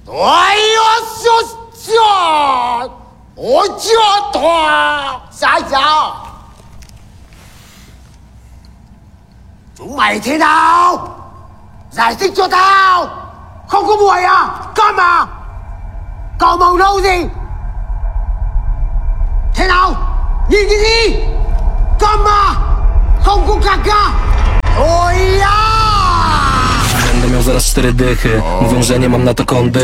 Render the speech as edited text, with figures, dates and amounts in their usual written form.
哎呦，小家，我叫他傻小，仲未聽到？giải thích cho tao. Không có buổi à? Câm à? Cậu màu nâu gì? Thế nào? Nhìn cái gì? Câm à? Không có cạc à? Ôi à! Będę miał zaraz 4 dychy. Mówią, że nie mam na to kondy.